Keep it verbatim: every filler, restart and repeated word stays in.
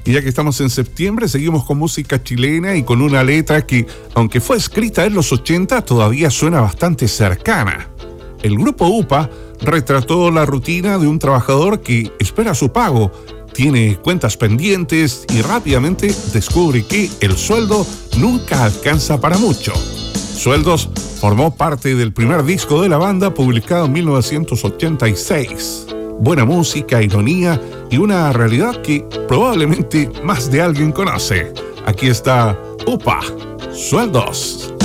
Y ya que estamos en septiembre, seguimos con música chilena y con una letra que, aunque fue escrita en los ochenta, todavía suena bastante cercana. El grupo UPA retrató la rutina de un trabajador que espera su pago, tiene cuentas pendientes y rápidamente descubre que el sueldo nunca alcanza para mucho. Sueldos formó parte del primer disco de la banda, publicado en mil novecientos ochenta y seis. Buena música, ironía y una realidad que probablemente más de alguien conoce. Aquí está UPA, Sueldos.